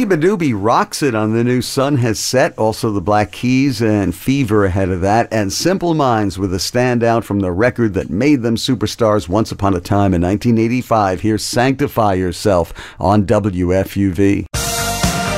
Erykah Badu rocks it on the new Sun Has Set, also the Black Keys and Fever ahead of that, and Simple Minds with a standout from the record that made them superstars once upon a time in 1985. Here's Sanctify Yourself on WFUV.